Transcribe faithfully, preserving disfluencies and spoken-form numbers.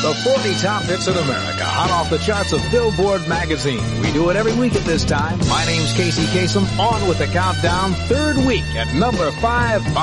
The forty top hits in America, hot off the charts of Billboard magazine. We do it every week at this time. My name's Casey Kasem, on with the countdown. Third week at number five.